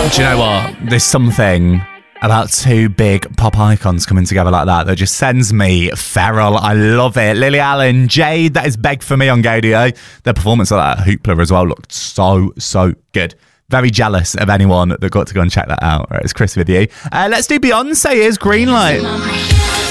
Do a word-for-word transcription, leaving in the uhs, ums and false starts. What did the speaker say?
Do you know what? There's something about two big pop icons coming together like that that just sends me feral. I love it. Lily Allen, Jade, that is Beg For Me on Gaudio. Their performance of that Hoopla as well looked so, so good. Very jealous of anyone that got to go and check that out. All right, it's Chris with you. Uh, let's do Beyonce. Here's Green Light.